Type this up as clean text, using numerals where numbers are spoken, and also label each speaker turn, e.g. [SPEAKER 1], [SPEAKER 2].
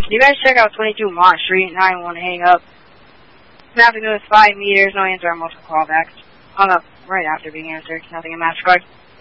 [SPEAKER 1] Can you guys check out 22 Mott Street? 9-1 hang up. Snapping was 5 meters, no answer on multiple callbacks. Hung up right after being answered. Nothing in MasterCard.